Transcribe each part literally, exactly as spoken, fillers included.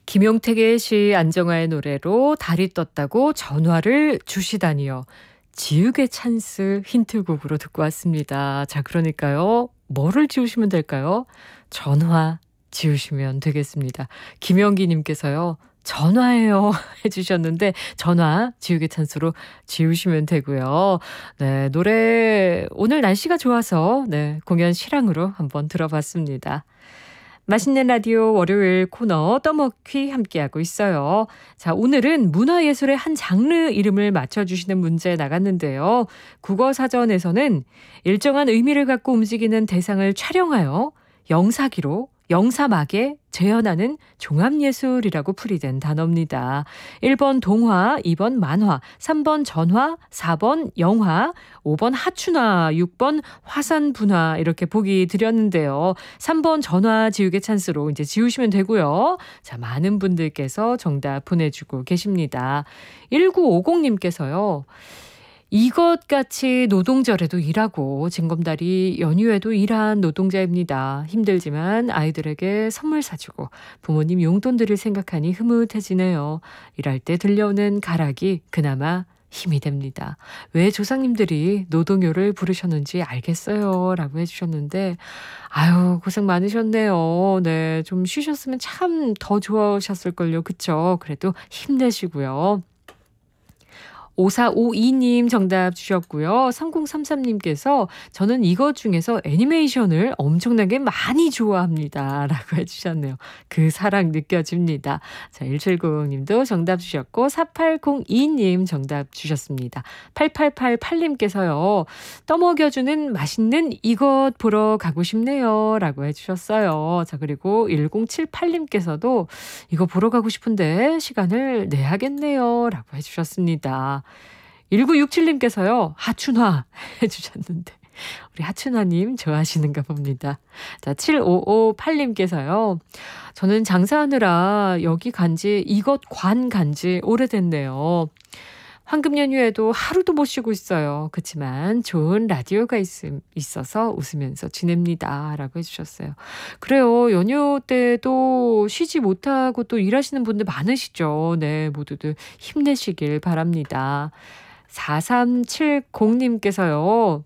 김용택의 시 안정화의 노래로 달이 떴다고 전화를 주시다니요. 지우개 찬스 힌트곡으로 듣고 왔습니다. 자, 그러니까요. 뭐를 지우시면 될까요? 전화 지우시면 되겠습니다. 김영기 님께서요. 전화예요 해주셨는데 전화 지우개 찬스로 지우시면 되고요. 네, 노래 오늘 날씨가 좋아서 네, 공연 실황으로 한번 들어봤습니다. 맛있는 라디오 월요일 코너 떠먹기 함께하고 있어요. 자, 오늘은 문화예술의 한 장르 이름을 맞춰주시는 문제 나갔는데요. 국어사전에서는 일정한 의미를 갖고 움직이는 대상을 촬영하여 영사기로 영사막에 재현하는 종합예술이라고 풀이된 단어입니다. 일 번 동화, 이 번 만화, 삼 번 전화, 사 번 영화, 오 번 하춘화, 육 번 화산분화 이렇게 보기 드렸는데요. 삼 번 전화 지우개 찬스로 이제 지우시면 되고요. 자, 많은 분들께서 정답 보내주고 계십니다. 일구오공 님께서요. 이것같이 노동절에도 일하고 징검다리 연휴에도 일한 노동자입니다. 힘들지만 아이들에게 선물 사주고 부모님 용돈들을 생각하니 흐뭇해지네요. 일할 때 들려오는 가락이 그나마 힘이 됩니다. 왜 조상님들이 노동요를 부르셨는지 알겠어요. 라고 해주셨는데 아유 고생 많으셨네요. 네, 좀 쉬셨으면 참 더 좋으셨을걸요. 그쵸? 그래도 힘내시고요. 오사오이 님 정답 주셨고요. 삼공삼삼 님께서 저는 이것 중에서 애니메이션을 엄청나게 많이 좋아합니다. 라고 해주셨네요. 그 사랑 느껴집니다. 자, 일칠구공 님도 정답 주셨고 사팔공이 님 정답 주셨습니다. 팔팔팔팔 님께서요. 떠먹여주는 맛있는 이것 보러 가고 싶네요. 라고 해주셨어요. 자, 그리고 일공칠팔 님께서도 이거 보러 가고 싶은데 시간을 내야겠네요. 라고 해주셨습니다. 일구육칠 님께서요. 하춘화 해주셨는데 우리 하춘화님 좋아하시는가 봅니다. 자, 칠오오팔 님께서요. 저는 장사하느라 여기 간지 이것 관 간지 오래됐네요. 황금 연휴에도 하루도 못 쉬고 있어요. 그렇지만 좋은 라디오가 있, 있어서 웃으면서 지냅니다. 라고 해주셨어요. 그래요. 연휴 때도 쉬지 못하고 또 일하시는 분들 많으시죠. 네, 모두들 힘내시길 바랍니다. 사삼칠공 님께서요.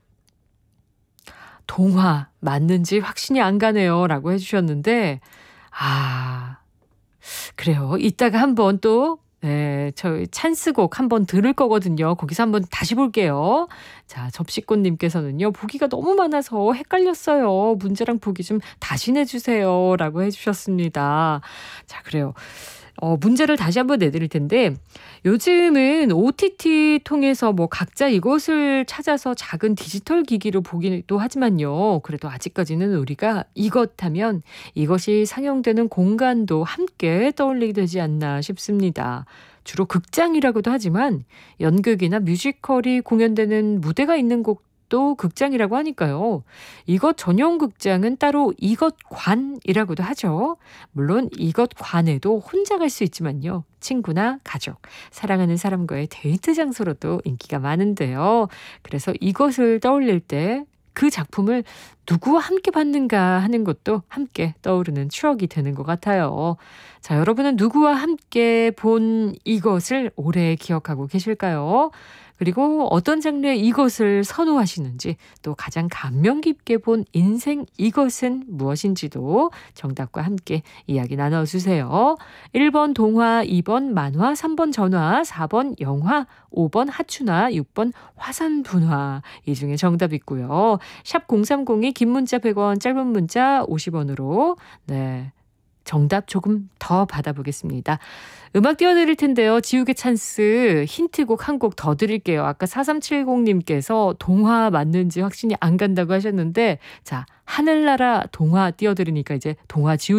동화 맞는지 확신이 안 가네요. 라고 해주셨는데 아 그래요. 이따가 한번 또 네, 저희 찬스곡 한번 들을 거거든요. 거기서 한번 다시 볼게요. 자, 접시꽃님께서는요. 보기가 너무 많아서 헷갈렸어요. 문제랑 보기 좀 다시 내주세요. 라고 해주셨습니다. 자, 그래요. 어, 문제를 다시 한번 내드릴 텐데 요즘은 오티티 통해서 뭐 각자 이것을 찾아서 작은 디지털 기기로 보기도 하지만요. 그래도 아직까지는 우리가 이것 하면 이것이 상영되는 공간도 함께 떠올리게 되지 않나 싶습니다. 주로 극장이라고도 하지만 연극이나 뮤지컬이 공연되는 무대가 있는 곳 또 극장이라고 하니까요. 이것 전용 극장은 따로 이것관이라고도 하죠. 물론 이것관에도 혼자 갈 수 있지만요. 친구나 가족, 사랑하는 사람과의 데이트 장소로도 인기가 많은데요. 그래서 이것을 떠올릴 때 그 작품을 누구와 함께 봤는가 하는 것도 함께 떠오르는 추억이 되는 것 같아요. 자, 여러분은 누구와 함께 본 이것을 오래 기억하고 계실까요? 그리고 어떤 장르의 이것을 선호하시는지 또 가장 감명 깊게 본 인생 이것은 무엇인지도 정답과 함께 이야기 나눠주세요. 일 번 동화, 이 번 만화, 삼 번 전화, 사 번 영화, 오 번 하춘화, 육 번 화산분화 이 중에 정답 있고요. 샵 공삼공이 긴 문자 백 원, 짧은 문자 오십 원으로 네. 정답 조금 더 받아보겠습니다. 음악 띄워드릴 텐데요. 지우개 찬스 힌트곡 한 곡 더 드릴게요. 아까 사삼칠공 님께서 동화 맞는지 확신이 안 간다고 하셨는데 자, 하늘나라 동화 띄워드리니까 이제 동화 지우